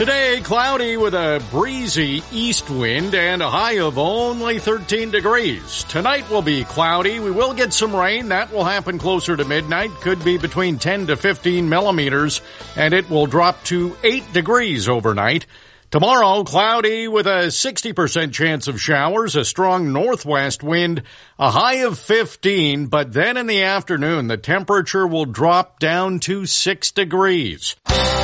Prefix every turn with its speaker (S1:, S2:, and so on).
S1: Today, cloudy with a breezy east wind and a high of only 13 degrees. Tonight will be cloudy. We will get some rain. That will happen closer to midnight. Could be between 10 to 15 millimeters, and it will drop to 8 degrees overnight. Tomorrow, cloudy with a 60% chance of showers, a strong northwest wind, a high of 15, but then in the afternoon, the temperature will drop down to 6 degrees.